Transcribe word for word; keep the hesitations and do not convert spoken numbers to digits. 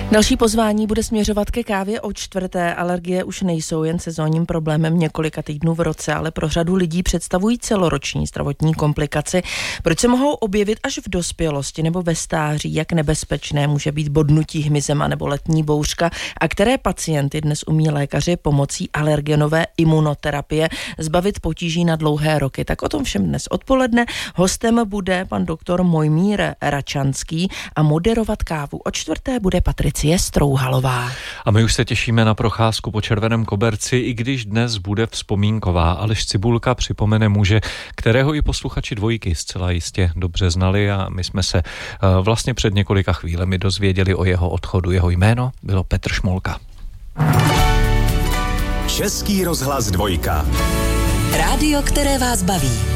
Další pozvání bude směřovat ke kávě o čtvrté. Alergie už nejsou jen sezónním problémem několika týdnů v roce, ale pro řadu lidí představují celoroční zdravotní komplikaci. Proč se mohou objevit až v dospělosti nebo ve stáří, jak nebezpečné může být bodnutí hmyzem a nebo letní bouřka a které pacienty dnes umí lékaři pomocí alergenové imunoterapie zbavit potíží na dlouhé roky. Tak o tom všem dnes odpoledne. Hostem bude pan doktor Mojmír Račanský a moderovat kávu o čtvrté bude Patricie Strouhalová. A my už se těšíme na procházku po Červeném koberci, i když dnes bude vzpomínková. Aleš Cibulka připomene muže, kterého i posluchači Dvojky zcela jistě dobře znali a my jsme se uh, vlastně před několika chvílemi dozvěděli o jeho odchodu. Jeho jméno bylo Petr Šmolka. Český rozhlas Dvojka. Rádio, které vás baví.